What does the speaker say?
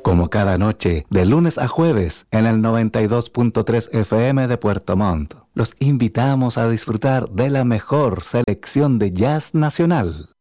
Como cada noche, de lunes a jueves, en el 92.3 FM de Puerto Montt, los invitamos a disfrutar de la mejor selección de jazz nacional.